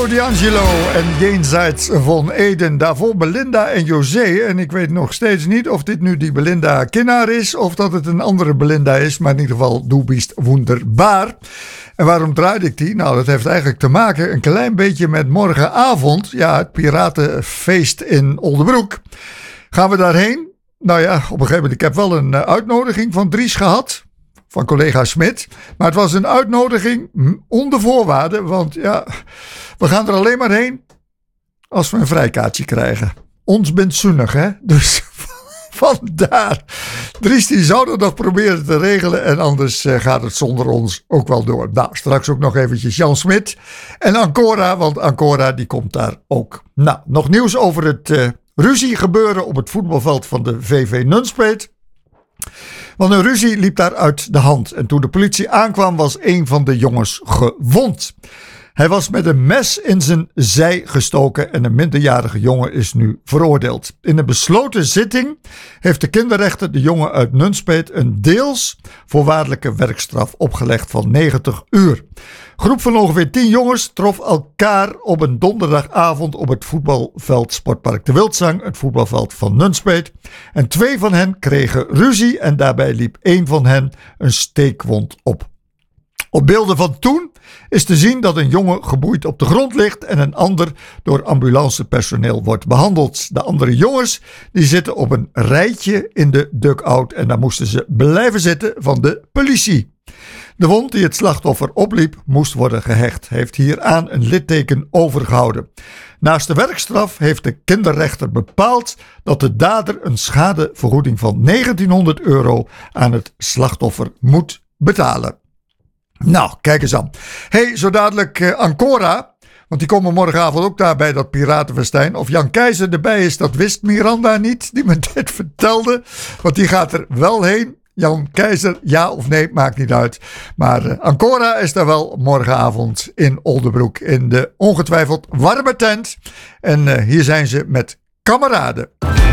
Milo D'Angelo en Jenseits van Eden. Daarvoor Belinda en José. En ik weet nog steeds niet of dit nu die Belinda Kinnaar is of dat het een andere Belinda is. Maar in ieder geval, du bist wunderbaar. En waarom draaide ik die? Nou, dat heeft eigenlijk te maken een klein beetje met morgenavond. Ja, het piratenfeest in Oldebroek. Gaan we daarheen? Nou ja, op een gegeven moment, ik heb wel een uitnodiging van Dries gehad. Van collega Smit. Maar het was een uitnodiging onder voorwaarden. Want ja, we gaan er alleen maar heen als we een vrijkaartje krijgen. Ons bent zonnig, hè? Dus vandaar. Dries die zou dat nog proberen te regelen. En anders gaat het zonder ons ook wel door. Nou, straks ook nog eventjes Jan Smit. En Ancora, want Ancora die komt daar ook. Nou, nog nieuws over het ruzie gebeuren op het voetbalveld van de VV Nunspeet. Want een ruzie liep daar uit de hand. En toen de politie aankwam was een van de jongens gewond. Hij was met een mes in zijn zij gestoken en een minderjarige jongen is nu veroordeeld. In een besloten zitting heeft de kinderrechter de jongen uit Nunspeet een deels voorwaardelijke werkstraf opgelegd van 90 uur. Een groep van ongeveer 10 jongens trof elkaar op een donderdagavond op het voetbalveld Sportpark de Wildzang, het voetbalveld van Nunspeet. En 2 van hen kregen ruzie en daarbij liep 1 van hen een steekwond op. Op beelden van toen is te zien dat een jongen geboeid op de grond ligt en een ander door ambulancepersoneel wordt behandeld. De andere jongens die zitten op een rijtje in de dugout en daar moesten ze blijven zitten van de politie. De wond die het slachtoffer opliep moest worden gehecht, heeft hieraan een litteken overgehouden. Naast de werkstraf heeft de kinderrechter bepaald dat de dader een schadevergoeding van 1900 euro aan het slachtoffer moet betalen. Nou, kijk eens aan. Hey, zo dadelijk Ancora. Want die komen morgenavond ook daar bij dat piratenfestijn. Of Jan Keizer erbij is, dat wist Miranda niet. Die me dit vertelde. Want die gaat er wel heen. Jan Keizer, ja of nee, maakt niet uit. Maar Ancora is daar wel morgenavond in Oldebroek. In de ongetwijfeld warme tent. En hier zijn ze met kameraden.